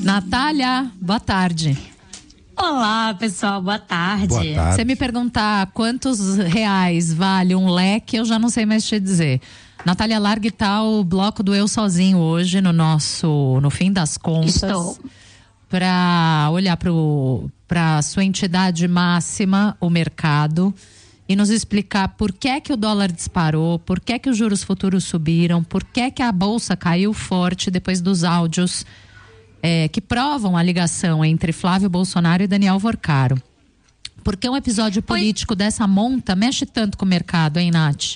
Natália, boa tarde. Olá, pessoal, boa tarde. Boa tarde. Você me perguntar quantos reais vale um leque, eu já não sei mais te dizer. Natália, larga e tal, o bloco do Eu Sozinho hoje no fim das contas. Estou. Para olhar para sua entidade máxima, o mercado, e nos explicar por que é que o dólar disparou, por que é que os juros futuros subiram, por que é que a bolsa caiu forte depois dos áudios que provam a ligação entre Flávio Bolsonaro e Daniel Worcaro. Por que um episódio político dessa monta mexe tanto com o mercado, hein, Nath?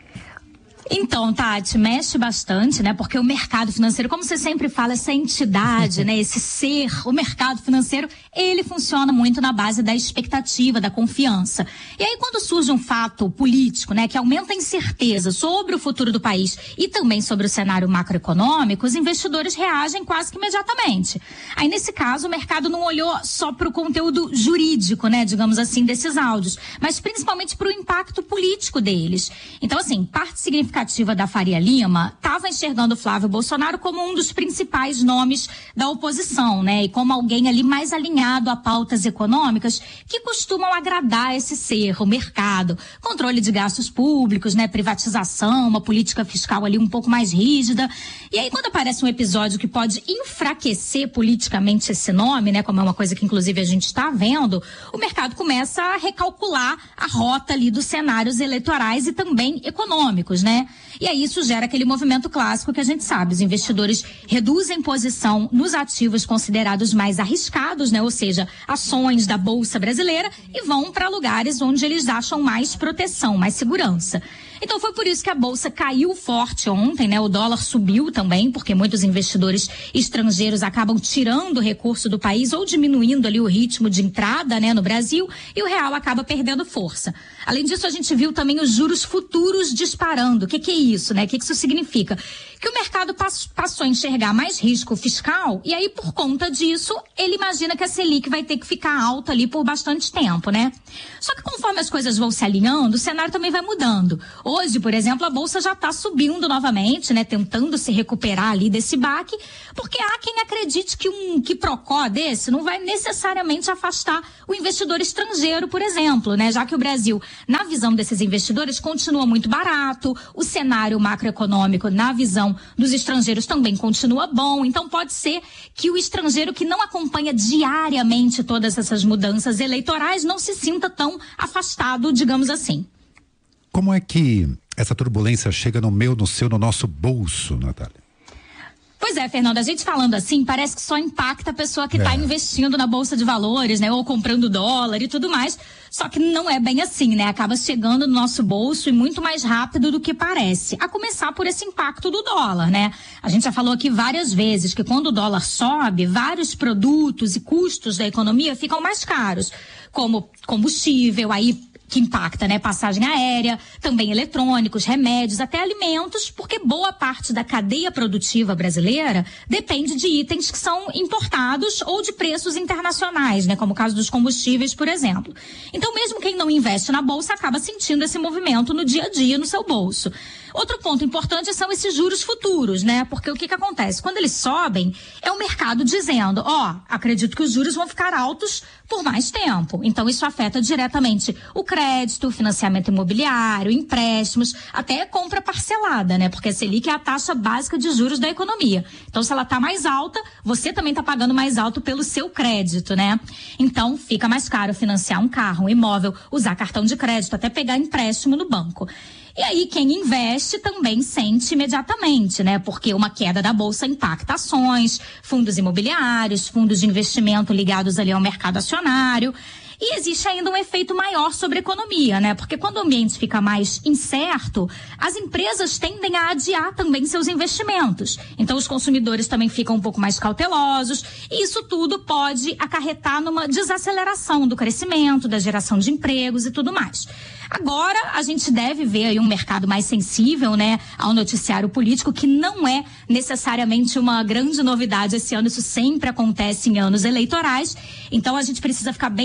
Então, Tati, mexe bastante, né? Porque o mercado financeiro, como você sempre fala, essa entidade, né? Esse ser, o mercado financeiro, ele funciona muito na base da expectativa, da confiança. E aí, quando surge um fato político, né? Que aumenta a incerteza sobre o futuro do país e também sobre o cenário macroeconômico, os investidores reagem quase que imediatamente. Aí, nesse caso, o mercado não olhou só para o conteúdo jurídico, né? Digamos assim, desses áudios, mas principalmente para o impacto político deles. Então, assim, parte significativa da Faria Lima estava enxergando o Flávio Bolsonaro como um dos principais nomes da oposição, né? E como alguém ali mais alinhado a pautas econômicas que costumam agradar esse ser, o mercado. Controle de gastos públicos, né? Privatização, uma política fiscal ali um pouco mais rígida. E aí, quando aparece um episódio que pode enfraquecer politicamente esse nome, né? Como é uma coisa que inclusive a gente está vendo, o mercado começa a recalcular a rota ali dos cenários eleitorais e também econômicos, né? E aí isso gera aquele movimento clássico que a gente sabe, os investidores reduzem posição nos ativos considerados mais arriscados, né? Ou seja, ações da Bolsa Brasileira, e vão para lugares onde eles acham mais proteção, mais segurança. Então foi por isso que a Bolsa caiu forte ontem, né? O dólar subiu também, porque muitos investidores estrangeiros acabam tirando o recurso do país ou diminuindo ali o ritmo de entrada, né, no Brasil, e o real acaba perdendo força. Além disso, a gente viu também os juros futuros disparando. O que é isso, né? O que isso significa? Que o mercado passou a enxergar mais risco fiscal e aí, por conta disso, ele imagina que a Selic vai ter que ficar alta ali por bastante tempo, né? Só que conforme as coisas vão se alinhando, o cenário também vai mudando. Hoje, por exemplo, a Bolsa já está subindo novamente, né? Tentando se recuperar ali desse baque, porque há quem acredite que um quiprocó desse não vai necessariamente afastar o investidor estrangeiro, por exemplo, né? Já que o Brasil, na visão desses investidores, continua muito barato, o cenário macroeconômico, na visão dos estrangeiros, também continua bom. Então pode ser que o estrangeiro que não acompanha diariamente todas essas mudanças eleitorais não se sinta tão afastado, digamos assim. Como é que essa turbulência chega no meu, no seu, no nosso bolso, Natália? Pois é, Fernando, a gente falando assim, parece que só impacta a pessoa que está investindo na Bolsa de Valores, né? Ou comprando dólar e tudo mais. Só que não é bem assim, né? Acaba chegando no nosso bolso e muito mais rápido do que parece. A começar por esse impacto do dólar, né? A gente já falou aqui várias vezes que quando o dólar sobe, vários produtos e custos da economia ficam mais caros. Como combustível, aí que impacta, né? Passagem aérea, também eletrônicos, remédios, até alimentos, porque boa parte da cadeia produtiva brasileira depende de itens que são importados ou de preços internacionais, né? Como o caso dos combustíveis, por exemplo. Então, mesmo quem não investe na bolsa acaba sentindo esse movimento no dia a dia, no seu bolso. Outro ponto importante são esses juros futuros, né? Porque o que acontece? Quando eles sobem, é o mercado dizendo, acredito que os juros vão ficar altos por mais tempo. Então, isso afeta diretamente o crédito, o financiamento imobiliário, empréstimos, até compra parcelada, né? Porque a Selic é a taxa básica de juros da economia. Então, se ela tá mais alta, você também tá pagando mais alto pelo seu crédito, né? Então, fica mais caro financiar um carro, um imóvel, usar cartão de crédito, até pegar empréstimo no banco. E aí, quem investe também sente imediatamente, né? Porque uma queda da bolsa impacta ações, fundos imobiliários, fundos de investimento ligados ali ao mercado acionário. E existe ainda um efeito maior sobre a economia, né? Porque quando o ambiente fica mais incerto, as empresas tendem a adiar também seus investimentos. Então, os consumidores também ficam um pouco mais cautelosos. E isso tudo pode acarretar numa desaceleração do crescimento, da geração de empregos e tudo mais. Agora, a gente deve ver aí um mercado mais sensível, né, ao noticiário político, que não é necessariamente uma grande novidade esse ano. Isso sempre acontece em anos eleitorais. Então, a gente precisa ficar bem ligado,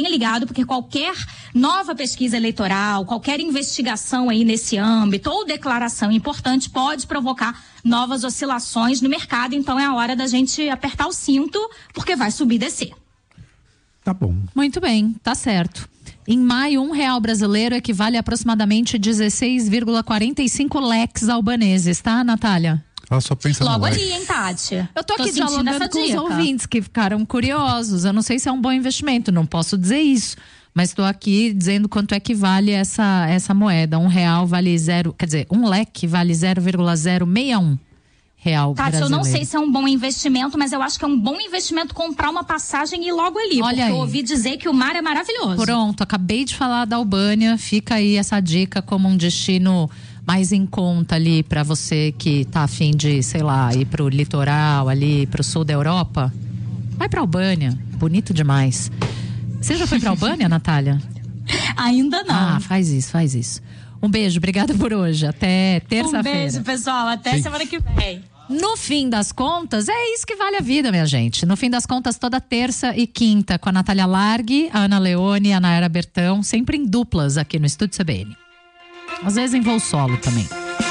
cuidado, porque qualquer nova pesquisa eleitoral, qualquer investigação aí nesse âmbito ou declaração importante pode provocar novas oscilações no mercado. Então é a hora da gente apertar o cinto, porque vai subir e descer. Tá bom. Muito bem, tá certo. Em maio, R$1 brasileiro equivale a aproximadamente 16,45 leques albaneses, tá, Natália? Ela só pensa Logo no ali, hein, Tati? Eu tô aqui sentindo dialogando essa com dica. os ouvintes que ficaram curiosos. Eu não sei se é um bom investimento, não posso dizer isso. Mas estou aqui dizendo quanto é que vale essa moeda. R$1 vale um leque vale 0,061 real Tati, brasileiro. eu não sei se é um bom investimento, mas eu acho que é um bom investimento comprar uma passagem e ir logo ali. Olha porque aí. eu ouvi dizer que o mar é maravilhoso. Pronto, acabei de falar da Albânia. Fica aí essa dica como um destino mais em conta ali para você que tá afim de, sei lá, ir pro litoral ali, pro sul da Europa. Vai pra Albânia, bonito demais. Você já foi pra Albânia, Natália? Ainda não. Ah, faz isso. Um beijo, obrigada por hoje. Até terça-feira. Um beijo, pessoal. Até semana que vem. No fim das contas, é isso que vale a vida, minha gente. No fim das contas, toda terça e quinta, com a Natália Largue, a Ana Leone e a Nayara Bertão, sempre em duplas aqui no Estúdio CBN. Às vezes em voo solo também.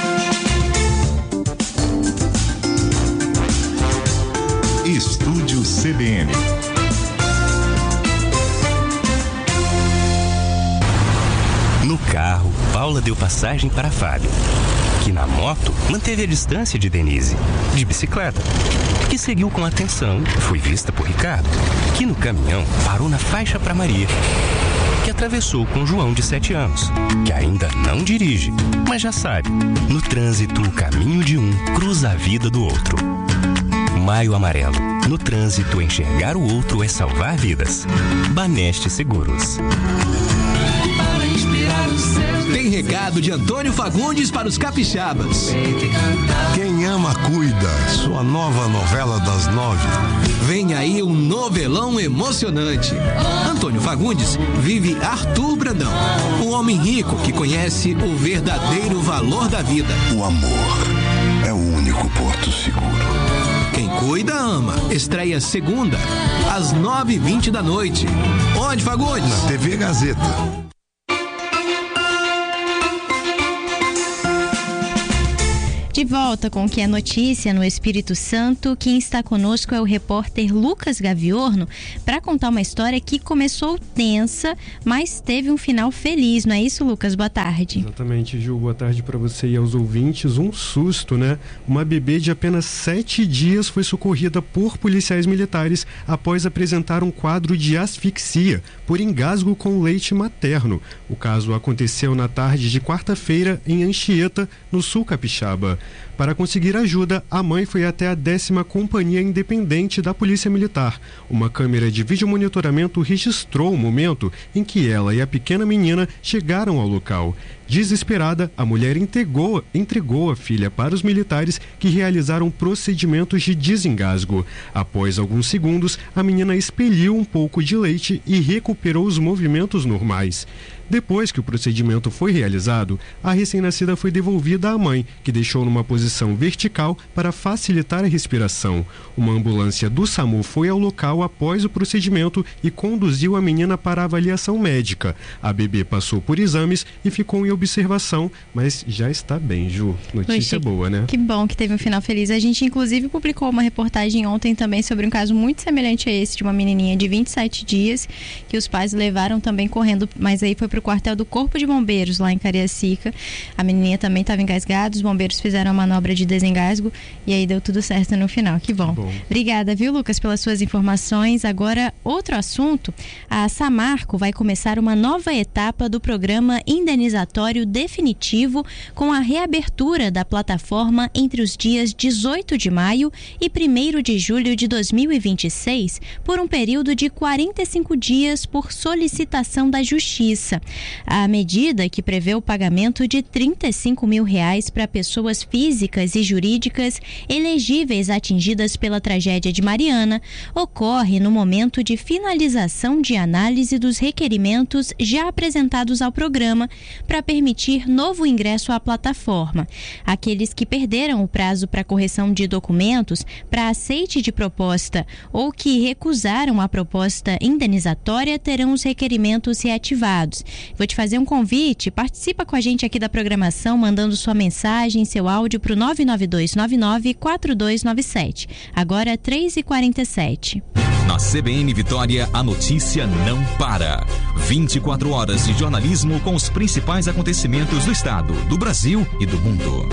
Estúdio CBN. No carro, Paula deu passagem para Fábio, que na moto manteve a distância de Denise, de bicicleta, que seguiu com atenção e foi vista por Ricardo, que no caminhão parou na faixa para Maria, que atravessou com João de 7 anos, que ainda não dirige, mas já sabe, no trânsito o caminho de um cruza a vida do outro. Maio Amarelo, no trânsito enxergar o outro é salvar vidas. Baneste Seguros. Tem recado de Antônio Fagundes para os capixabas. Quem ama, cuida. Sua nova novela das 9. Vem aí um novelão emocionante. Antônio Fagundes vive Arthur Brandão, um homem rico que conhece o verdadeiro valor da vida. O amor é o único porto seguro. Quem cuida, ama. Estreia segunda, às 9h20 da noite. Onde, Fagundes? Na TV Gazeta. De volta com o que é notícia no Espírito Santo, quem está conosco é o repórter Lucas Gaviorno para contar uma história que começou tensa, mas teve um final feliz, não é isso, Lucas? Boa tarde. Exatamente, Ju, boa tarde para você e aos ouvintes. Um susto, né? Uma bebê de apenas 7 dias foi socorrida por policiais militares após apresentar um quadro de asfixia por engasgo com leite materno. O caso aconteceu na tarde de quarta-feira em Anchieta, no sul capixaba. Para conseguir ajuda, a mãe foi até a 10ª Companhia Independente da Polícia Militar. Uma câmera de videomonitoramento registrou o momento em que ela e a pequena menina chegaram ao local. Desesperada, a mulher entregou a filha para os militares, que realizaram procedimentos de desengasgo. Após alguns segundos, a menina expeliu um pouco de leite e recuperou os movimentos normais. Depois que o procedimento foi realizado, a recém-nascida foi devolvida à mãe, que deixou numa posição vertical para facilitar a respiração. Uma ambulância do SAMU foi ao local após o procedimento e conduziu a menina para a avaliação médica. A bebê passou por exames e ficou em observação, mas já está bem, Ju. Notícia boa, né? Que bom que teve um final feliz. A gente, inclusive, publicou uma reportagem ontem também sobre um caso muito semelhante a esse, de uma menininha de 27 dias, que os pais levaram também correndo, mas aí foi pro quartel do Corpo de Bombeiros, lá em Cariacica. A menininha também estava engasgada, os bombeiros fizeram a manobra de desengasgo e aí deu tudo certo no final. Que bom. Obrigada, viu, Lucas, pelas suas informações. Agora, outro assunto. A Samarco vai começar uma nova etapa do programa indenizatório definitivo com a reabertura da plataforma entre os dias 18 de maio e 1º de julho de 2026, por um período de 45 dias por solicitação da Justiça. A medida, que prevê o pagamento de R$35 mil para pessoas físicas físicas e jurídicas elegíveis atingidas pela tragédia de Mariana ocorre no momento de finalização de análise dos requerimentos já apresentados ao programa para permitir novo ingresso à plataforma. Aqueles que perderam o prazo para correção de documentos, para aceite de proposta ou que recusaram a proposta indenizatória terão os requerimentos reativados. Vou te fazer um convite, participa com a gente aqui da programação, mandando sua mensagem, seu áudio para o 992994297. Agora 3h47. Na CBN Vitória, a notícia não para. 24 horas de jornalismo com os principais acontecimentos do estado, do Brasil e do mundo.